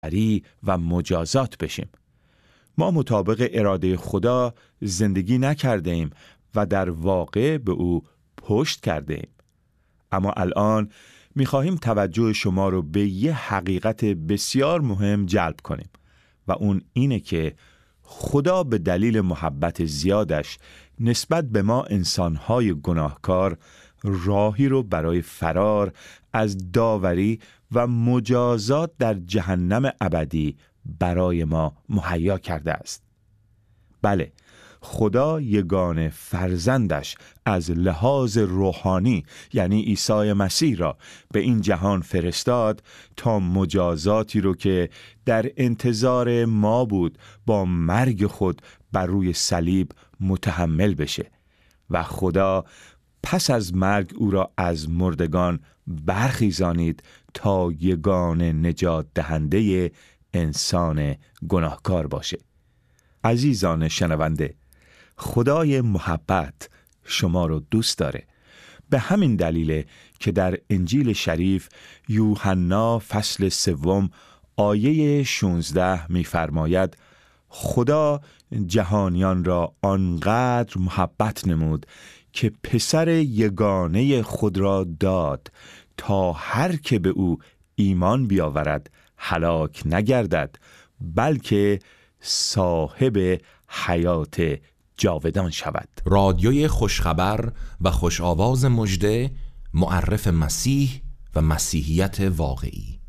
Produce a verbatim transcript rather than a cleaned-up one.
و مجازات بشیم. ما مطابق اراده خدا زندگی نکرده ایم و در واقع به او پشت کرده ایم. اما الان می‌خواهیم توجه شما رو به یه حقیقت بسیار مهم جلب کنیم و اون اینه که خدا به دلیل محبت زیادش نسبت به ما انسان‌های گناهکار راهی رو برای فرار از داوری و مجازات در جهنم ابدی برای ما مهیا کرده است. بله، خدا یگانه فرزندش از لحاظ روحانی یعنی عیسی مسیح را به این جهان فرستاد تا مجازاتی رو که در انتظار ما بود با مرگ خود بر روی صلیب متحمل بشه و خدا پس از مرگ او را از مردگان برخیزانید تا یگانه نجات دهنده انسان گناهکار باشه. عزیزان شنونده، خدای محبت شما رو دوست داره. به همین دلیله که در انجیل شریف یوحنا فصل سوم آیه شانزده می‌فرماید خدا جهانیان را آنقدر محبت نمود که پسر یگانه خود را داد تا هر که به او ایمان بیاورد هلاک نگردد بلکه صاحب حیات جاودان شود. رادیوی خوشخبر و خوش آواز مژده، معرف مسیح و مسیحیت واقعی.